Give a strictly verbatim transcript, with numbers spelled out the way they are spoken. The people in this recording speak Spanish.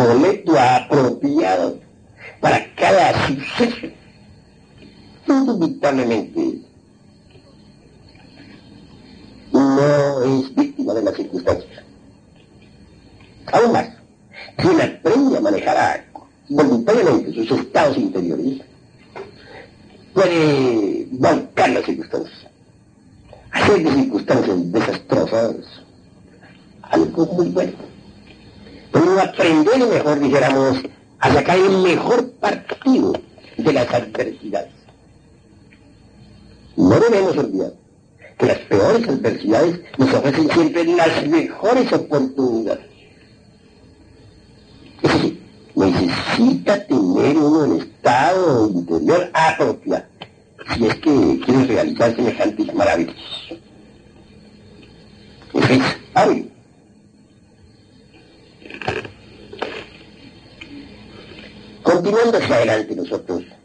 boleto apropiado para cada suceso, indubitablemente no es víctima de las circunstancias. Aún más, quien aprende a manejar voluntariamente sus estados interiores puede volcar las circunstancias, hacer de circunstancias desastrosas algo muy bueno. Pero aprender mejor, dijéramos, a sacar el mejor partido de las adversidades. No debemos olvidar que las peores adversidades nos ofrecen siempre las mejores oportunidades. Es decir, necesita tener uno el estado interior apropiado si es que quiere realizar semejantes maravillas. Eso es hábil. Continuando hacia adelante nosotros